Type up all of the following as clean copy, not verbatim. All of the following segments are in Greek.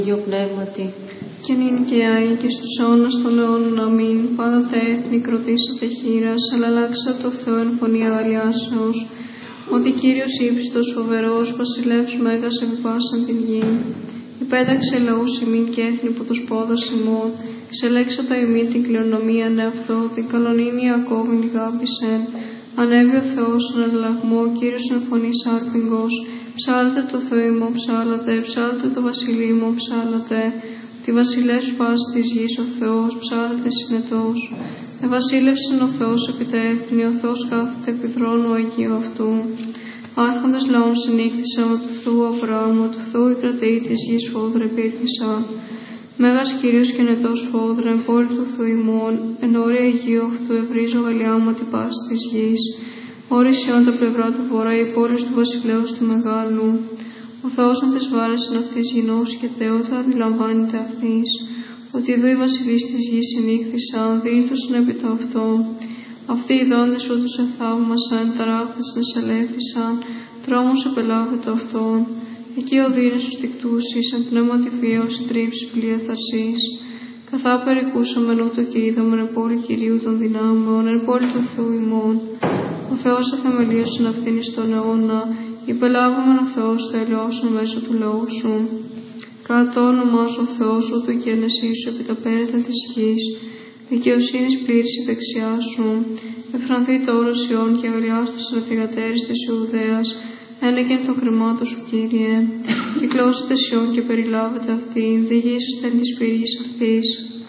Αγίο Πνεύματι, και νυν και αεί και στους αιώνας των αιώνων. Αμήν. Πάντα τα έθνη κροτήσατε χείρας, αλλά αλλάξατε το Θεό εν φωνή αγαλιάσεως. Ότι Κύριος ύψιστος φοβερός, βασιλεύς μέγας επιπάσαν την γη. Υπέταξε λαούς ημίν και έθνη που τους πόδας ημών. Ξελέξατα ημίν την κληρονομίαν εαυτό, την καλονίνη Ιακώβην λιγάπησεν. Ανέβη ο Θεός εν αλλαγμό, Κύριος εν φωνής άρπιγγος. Ψάλατε το Θεό ημών, ψάλατε το βασιλείο ημών, ψάλατε. Τη βασιλεύς πάση της γης ο Θεός, ψάλατε συνετός. Ευασίλευσεν ο Θεός επί τα έθνη, ο Θεός κάθεται επί θρόνου Αγίου αυτού. Άρχοντες λαών συνήχθησαν, ο του Θεού Αβραάμ, ο του Θεού οι κρατεοί της γης φόδρα υπήρχησαν. Μέγας Κύριος και νετός φόδρα, εν πόλη του Θεού ημών, εν όρη Αγίου αυτού ευρύζω γαλιάματι πάση της γης. Όρισιον τα πλευρά του βορρά, οι πόλεις του βασιλέως του μεγάλου. Ο Θεός αν τις βάρες εν αυτής γινός και Θεό θα αντιλαμβάνεται αυτής. Ότι εδώ οι βασιλείς της γης συνήχθησαν, δίνητος επί το αυτό. Αυτοί οι δόντες ούτως εθαύμασαν, ταράχτες εσελέφησαν, τρόμος επελάβε το αυτόν. Εκεί ο δίνες τους τικτούσεις, εν πνεύματι φιέως τρίψη πλειοθασής. Καθά περικούσαμεν ούτω και είδαμεν εν πόλη Κυρίου των δυνάμεων, εν πόλη του Θεού ημών. Ο Θεός αθεμελίωσεν αυτήν εις τον αιώνα, υπελάβομεν ο Θεός θα ελαιώσουν μέσω του λαού σου. Κατά το όνομά σου ο Θεός ούτω και ενεσίσου επί τα πέρατα της γης. Δικαιοσύνης πλήρης η δεξιά σου. Εφρανθεί το όρος Ιών και αγριάστος στρατηγατέρης της Ιουδαίας. Ένεκεν το κρεμάτο σου, Κύριε. Κυκλώσετε Σιών και περιλάβετε αυτήν. Διηγήσεστε εν της πυρής αυτής.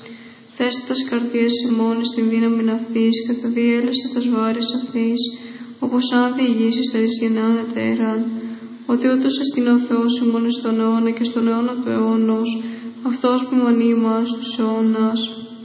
Θέστε τας καρδιές ημών εις την δύναμη αυτής, καταδιέλεστε τας βάρης αυτής. Όπως αν διηγήσεις της γεννάνε τέραν. Ότι ούτως εστίν ο Θεός ημών εις τον αιώνα και στον αιώνα του αιώνος, αυτός που μανεί ημάς τους αιώνας.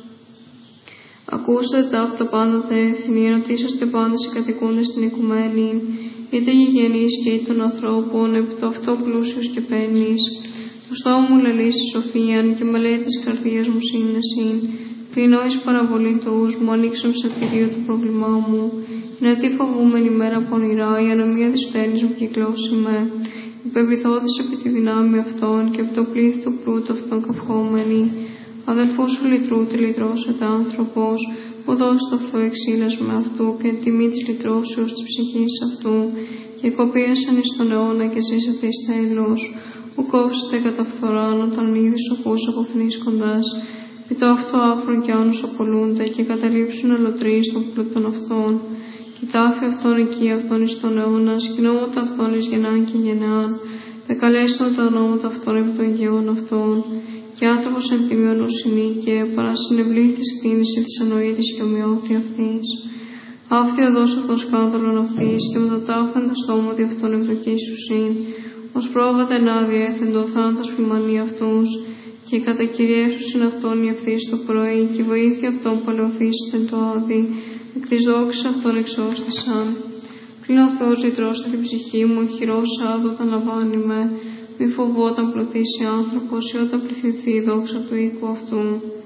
Ακούστε τα αυτά πάντα τα έθνη, ερωτήσαστε πάντες οι κατοικούντες στην οικουμένη, είτε γηγενείς και είτε των ανθρώπων, επί το αυτό πλούσιος και παίρνεις. Το στόμα μου λελείς σοφίαν και με λέει της καρδίας μου σύνεση. Κλείνω εις παραβολή το ους μου, ανοίξω ψευτηρίο το πρόβλημά μου. Είναι τι φοβούμενη μέρα πονηρά, η ανομία της φταίνης μου κυκλώσει με. Υπεμπιθώντας επί τη δυνάμει αυτών και επί το πλήθη του πλούτου αυτών καυχόμενοι. Αδελφός σου λυτρού τη λυτρώσεται άνθρωπος, που δώσει το Θεό εξήλασμα αυτού και τιμή της λυτρώσεως της ψυχής αυτού, και κοπίασαν εις τον αιώνα και ζήσατε εις τέλος, που κόψετε κατά φθοράν όταν είδη σοφούς αποφνίσκοντας, επί το αυτό άφρον και άνους απολούνται και καταλήψουν ελωτροί στον πλούτον αυτών. Και τάφη αυτών εκεί αυτών εις τον αιώνα, σκηνώματα αυτών εις γεννάν και γεννάν, πεκαλέσουν τα ονόματα αυτών επί των γεών αυτών. Και άνθρωπος εν τιμιών ουσινήκε, παρασυνευλήθη της κτήνηση της ανοήτης και ομοιώθη αυτής. Αυτή οδός αυτός σκάνδαλον αυτής, και μετατάφεν το στόμα ότι αυτόν εκδοκίσουσιν, ως πρόβατα εν άδεια έθεντο θάνατος φημανεί αυτούς, και κατακυριεύσουσιν αυτόν η ευθύς το πρωί, και η βοήθεια αυτών παλαιοθήσεται το άδει, εκ της δόξης αυτών εξώστησαν. Πλην ο Θεός λυτρώστε την ψυχή μου, χειρός άδω όταν λαμβάνει με. Μη φοβώ όταν πλοθήσει άνθρωπος ή όταν πληθυνθεί η δόξα του οίκου αυτού.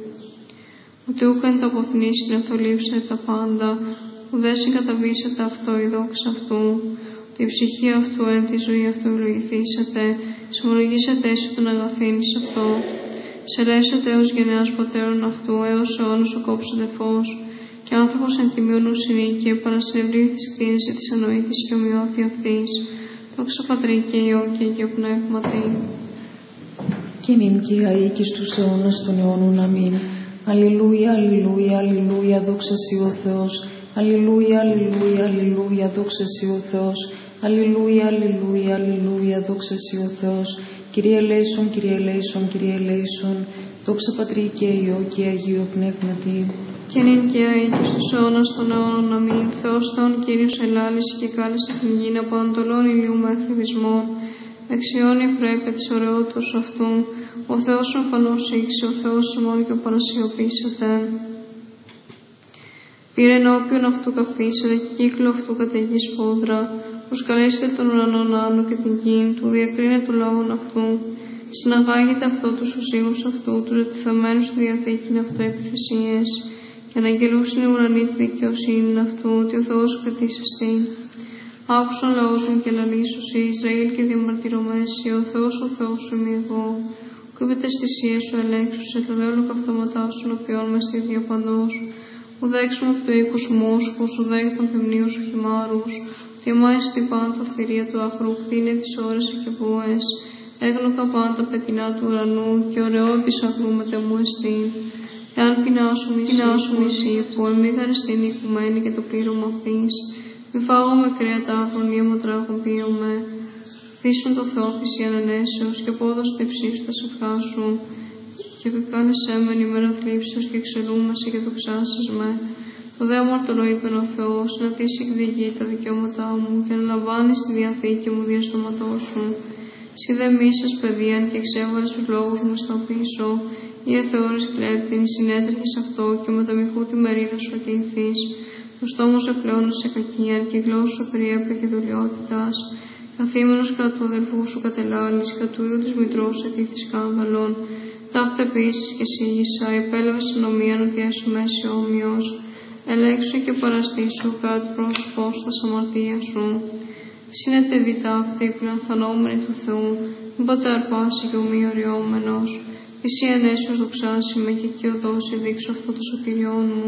Ότι ούκ εν το αποθνήσει να θολύψετε τα πάντα, ουδέ συγκαταβήσετε αυτό η δόξα αυτού. Ότι η ψυχή αυτού εν τη ζωή αυτού ευλογηθήσετε, συμμολογήσετε έσω τον αγαθήνης αυτό. Σερέσετε έως γενεάς πατέρων αυτού, έως αιώνος ο κόψετε φως. Και άνθρωπος εν τιμιών ουσινήκε, παρασυνευλήθη της κτήνηση της ανοήτης και ομοιώθη αυτής. Δόξα Πατρί και Υιό και Αγίο Πνεύματι. και νυν και αεί και στους αιώνας των αιώνων. Αμήν. Αλληλούια, αλληλούια, αλληλούια, δόξα Συ ο Θεός. Αλληλούια, αλληλούια, αλληλούια, δόξα Συ ο Θεός. Αλληλούια, αλληλούια, αλληλούια, δόξα Συ ο Θεός. Κύριε ελέησον, Κύριε ελέησον, Κύριε ελέησον. Δόξα Πατρί και Υιό και Αγίο Πνεύματι. Και νυν και αεί και στους αιώνας των αιώνων. Αμήν. Θεός Θεόν Κύριος ελάλησε και κάλεσε την γη από Ανατολών ηλίου μέχρι βυσμών. Αξιώνει πρέπει της ωραιότητος αυτού. Ο Θεός εμφανώς ήξε, ο Θεός ημών και ο παρασιωπήσετε. Πήρε ενώπιον αυτού καθίσετε και κύκλο αυτού καταιγής φόδρα. Προσκαλέσετε τον ουρανόν άνω και την γη του, διακρίνε του λαών αυτού. Συναγάγετε αυτό τους ουσίγους αυτού, τους ετιθαμένους στη διαθήκην αυτό επιθεσίες. Και αναγγελούσιν οι ουρανοί τη δικαιοσύνη αυτού, ότι ο Θεός κρατήσεστη. Άκουσαν λαός μου και λαλήσουσι, Ισραήλ και διαμαρτυρωμέσι, ο Θεός σου είμαι εγώ. Κούπεται στις θυσίες σου ελέγξου σε το δέολο καυτώματά σου λοποιών μες στη διαπανός. Ουδέξουμε από το οίκους μόσχους, ουδέκ των πυμνίου σου χυμάρους. Τιμάεις την πάντα αυθυρία του αχρού, κτίνε τις ώρες και πούες. Έγνωκα πάντα πετεινά του ουρανού και ωραίο της αχρού μετεμού εστίν. Εάν πεινάσουν εσύ, που εμίγαρες την οικουμένη και το πλήρωμα αυτής. Μη φάγομαι κρέατα άφρον ή αιμοτράγων πίωμε. Θύσουν το Θεό θυσίαν ανέσεως και απόδοση τη ψήφου τα σευχάσου. Και επικάνεσέ με ημέρα θλίψεως και εξελούμεσαι και δοξάσεις με. Το δε αμαρτωλό είπεν ο Θεός, να τύσει εκδικεί τα δικαιώματά μου και να λαμβάνει τη διαθήκη μου δια στόματός σου. Συ δε μίσες παιδείαν και εξέβαλες τους λόγους μου στα πίσω. Ή εθεώρης κλέπτην, συνέτρεχες αυτό και με τα μυχού τη μερίδα σου ατήθεις. Το στόμα σου πλέωνασε κακίαν και η γλώσσα σου περιέπλεκε δουλειότητας. Καθήμενος κατά του αδελφού σου κατελάλης, κατά του ίδιου της μητρός σου ατήθη σκάνδαλον. Ταύτε επίσης και σίγησα, επέλαβε συνομίαν ότι έσου μέση όμοιος. Ελέξου και παραστήσου κάτι πρόσωπος στα αμαρτία σου. Σύνετε δι' ταύτη, πλανθανόμενη του Θεού, μην ποτέ αρπάσει και ομοιοριόμενος. Εσύ ενέσιος δοξάσει με και εκεί οδώσει δείξω αυτό το σωτηριόν μου.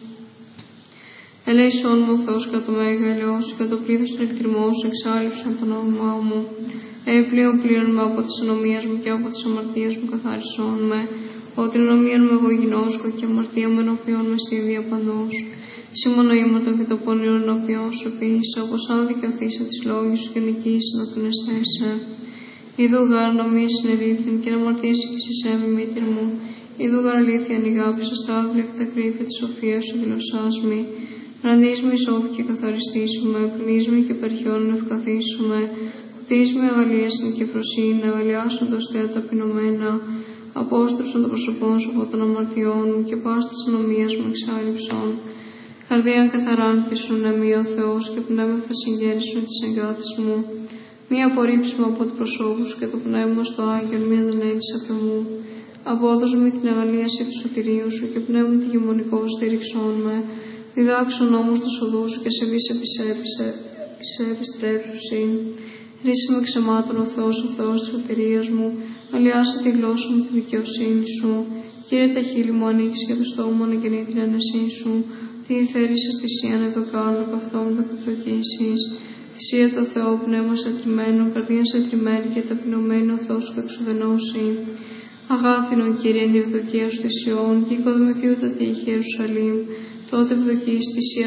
Ελέησόν μου ο Θεός κατά το μέγα ελαιός και το πλήθος του εκτριμός σου εξάλληψαν το όνομά μου. Πλήρων με από τις ανομίες μου και από τις αμαρτίες μου καθάρισόν με. Ότι ανομίαν με εγώ γινώσκω και αμαρτία μου ενώπιον με στη διαπανός. Σήμωνο ήμαρτον και το πονηρό ενώπιον σου ποιήσα, όπως αν δικαιωθείς από τις λόγους σου και νικήσεις να τον αισθέσαι. Είδου γάρ νομίες συνελήφθην και να αμαρτήσει και σε σέμι μήτηρ μου. Είδου γάρ αλήθεια ανηγάπησα στα άδεια και τα κρύφια της σοφίας σου δηλωσάς μη. Ρανείς με ισόφου και καθαριστήσουμε, πνείς με και περχιών ευκαθίσουμε. Κουτείς με αγαλίασιν και φροσύνη, αγαλιάσουν το στέα ταπεινωμένα. Απόστρεψαν το προσωπόν σου από των αμαρτιών μου και πας της ανομίας μου εξάλληψον. Καρδίαν καθαράνθησουν εμεί ο Θεός και πνεύμα θα συγγέννησουν της εγκάτης μου. Μία απορρίψουμε από του προσώπου και το πνεύμα στο Άγιον, μία δεν έχεις από μου. Απόδοσμη την αγαλίαση του σωτηρίου σου και πνεύμα τη γεμονικό στήριξόν με. Διδάξον όμως τους οδούς σου και σε βise επιστρέψουσιν. Ρίσε με ξεμάτων ο Θεός της σωτηρίας μου, αλλιάσε τη γλώσσα μου τη δικαιοσύνη σου. Κύριε τα χείλη μου ανοίξει και το στόμα μου αναγεννεί την άνεσή σου. Τι θέλεις στη θυσία να το κάνω, από αυτό μου το καθοδοκίσεις. Θυσία το Θεό, πνεύμα σε τριμμένο, καρδία σε τριμμένη και ταπεινωμένη ο Θεός σου εξουδενώσει. Αγάθινον Κύριε, εν τη ευδοκία σου θυσιών, και οικοδομηθείτε τη Ιερουσαλήμ, τότε ευδοκείς θυσία